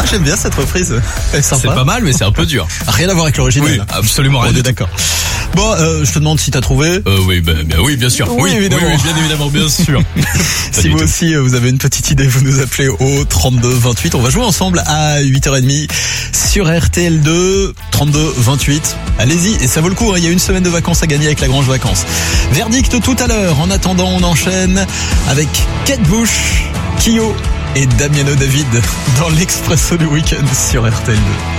j'aime bien cette reprise. C'est sympa. C'est pas mal, mais c'est un peu dur. Rien à voir avec l'original. Oui, absolument rien. On est d'accord. Bon, je te demande si t'as trouvé. Oui, oui, bien sûr. Oui, évidemment. Oui, bien évidemment, bien sûr. Si vous aussi, vous avez une petite idée, vous nous appelez au 32 28. On va jouer ensemble à 8h30 sur RTL2. 32 28. Allez-y, et ça vaut le coup, hein. Il y a une semaine de vacances à gagner avec la Grange Vacances. Verdict tout à l'heure. En attendant, on enchaîne avec Kate Bush, Kyo et Damiano David dans l'Expresso du week-end sur RTL2.